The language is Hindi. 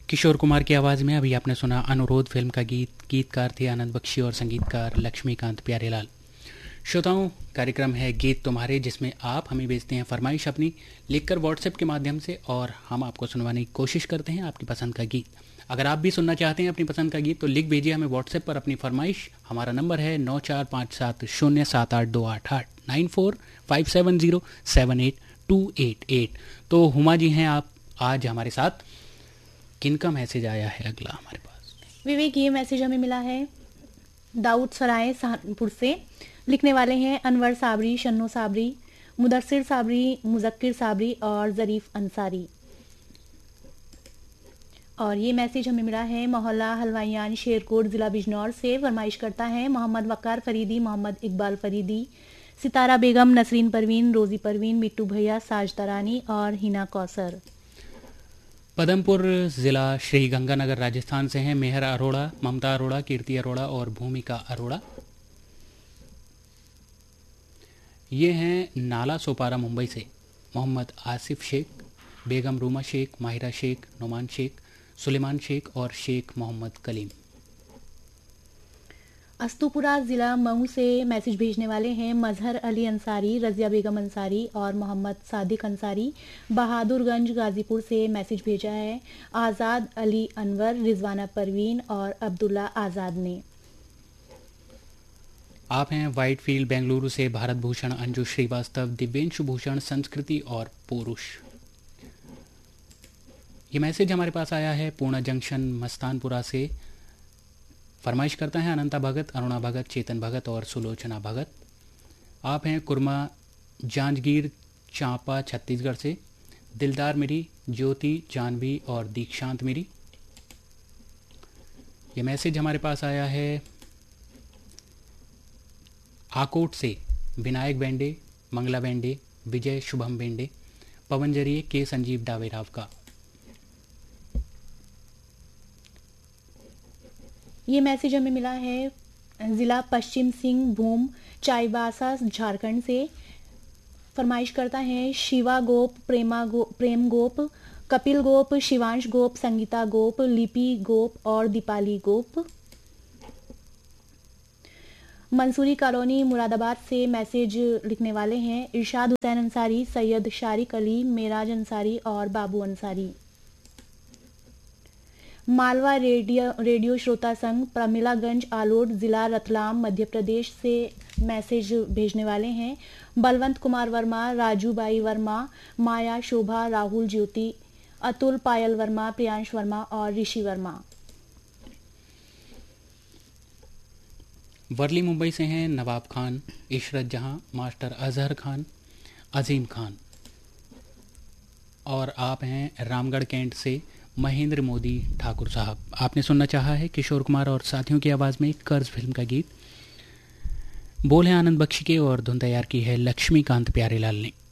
किशोर कुमार की आवाज़ में अभी आपने सुना अनुरोध फिल्म का गीत। गीतकार थे आनंद बख्शी और संगीतकार लक्ष्मीकांत प्यारेलाल। श्रोताओं, कार्यक्रम है गीत तुम्हारे, जिसमें आप हमें भेजते हैं फरमाइश अपनी लिखकर व्हाट्सएप के माध्यम से और हम आपको सुनवाने की कोशिश करते हैं आपकी पसंद का गीत। अगर आप भी सुनना चाहते हैं अपनी पसंद का गीत तो लिख भेजिए हमें व्हाट्सएप पर अपनी फरमाइश। हमारा नंबर है 9457078288 9457078288। तो हुमा जी हैं आप आज हमारे साथ। किनका मैसेज आया है अगला हमारे पास? विवेक, ये मैसेज हमें मिला है दाऊद सराय सहारनपुर से। लिखने वाले हैं अनवर साबरी, शन्नो साबरी, मुदस्सिर साबरी, मुजक्किर साबरी और ज़रीफ अंसारी। और ये मैसेज हमें मिला है मोहल्ला हलवाइयान शेरकोट ज़िला बिजनौर से। फरमाइश करता है मोहम्मद वक़ार फरीदी, मोहम्मद इकबाल फरीदी, सितारा बेगम, नसरीन परवीन, रोज़ी परवीन, मिट्टू भैया, साज तरानी और हिना कौसर। पदमपुर ज़िला श्री गंगानगर राजस्थान से हैं मेहर अरोड़ा, ममता अरोड़ा, कीर्ति अरोड़ा और भूमिका अरोड़ा। ये हैं नाला सोपारा मुंबई से मोहम्मद आसिफ शेख, बेगम रूमा शेख, माहिरा शेख, नुमान शेख, सुलेमान शेख और शेख मोहम्मद कलीम। अस्तुपुरा ज़िला मऊ से मैसेज भेजने वाले हैं मजहर अली अंसारी, रज़िया बेगम अंसारी और मोहम्मद सादिक अंसारी। बहादुरगंज गाज़ीपुर से मैसेज भेजा है आज़ाद अली अनवर, रिजवाना परवीन और अब्दुल्ला आज़ाद ने। आप हैं वाइट फील्ड बेंगलुरु से भारत भूषण, अंजू श्रीवास्तव, दिव्येंशु भूषण, संस्कृति और पुरुष। ये मैसेज हमारे पास आया है पूर्णा जंक्शन मस्तानपुरा से। फरमाइश करता है अनंता भगत, अरुणा भगत, चेतन भगत और सुलोचना भगत। आप हैं कुरमा जांजगीर चांपा छत्तीसगढ़ से। दिलदार मेरी, ज्योति, जानवी और दीक्षांत मेरी। ये मैसेज हमारे पास आया है आकोट से विनायक बेंडे, मंगला बेंडे, विजय शुभम बेंडे, पवन जरिए, के संजीव डावेराव का। ये मैसेज हमें मिला है ज़िला पश्चिम सिंहभूम चाईबासा झारखंड से। फरमाइश करता है शिवा गोप, प्रेम गोप, कपिल गोप, शिवांश गोप, संगीता गोप, लिपि गोप और दीपाली गोप। मंसूरी कॉलोनी मुरादाबाद से मैसेज लिखने वाले हैं इरशाद हुसैन अंसारी, सैयद शारिक अली, मेराज अंसारी और बाबू अंसारी। मालवा रेडियो श्रोता संघ प्रमिलागंज आलोट ज़िला रतलाम मध्य प्रदेश से मैसेज भेजने वाले हैं बलवंत कुमार वर्मा, राजू बाई वर्मा, माया शोभा, राहुल ज्योति, अतुल, पायल वर्मा, प्रियांश वर्मा और ऋषि वर्मा। वर्ली मुंबई से हैं नवाब खान, इशरत जहां, मास्टर अजहर खान, अजीम खान। और आप हैं रामगढ़ कैंट से महेंद्र मोदी ठाकुर साहब। आपने सुनना चाहा है किशोर कुमार और साथियों की आवाज़ में कर्ज फिल्म का गीत। बोल है आनंद बख्शी के और धुन तैयार की है लक्ष्मीकांत प्यारेलाल ने।